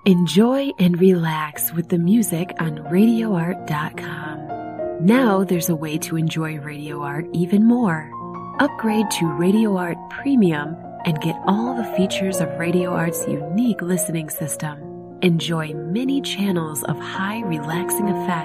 Enjoy and relax with the music on RadioArt.com. Now there's a way to enjoy Radio Art even more. Upgrade to Radio Art Premium and get all the features of Radio Art's unique listening system. Enjoy many channels of high relaxing effects